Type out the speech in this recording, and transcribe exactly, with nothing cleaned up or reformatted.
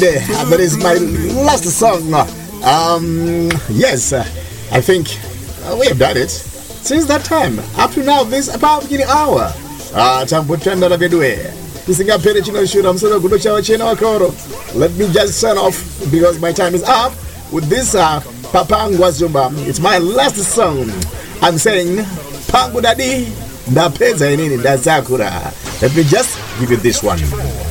That is my last song. Um, yes, uh, I think uh, we have done it since that time up to now. This about beginning hour. Ah, tambutenda la vedwe. Tisingapere chino shura msoro gudo chawa chena wakoro. Let me just sign off because my time is up with this uh, Papa Ngwazumba. It's my last song. I'm saying Pangu Dadi Ndapeza inini ndazakura. Let me just give you this one.